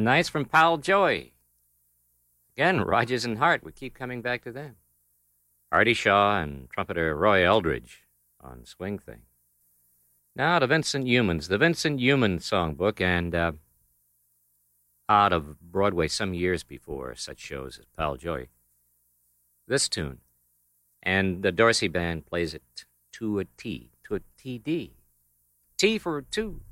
Nights from Pal Joey. Again, Rodgers and Hart. We keep coming back to them. Artie Shaw and trumpeter Roy Eldridge on Swing Thing. Now to Vincent Youmans. The Vincent Youmans songbook, and out of Broadway some years before such shows as Pal Joey. This tune. And the Dorsey Band plays it to a T, to a TD. T for two.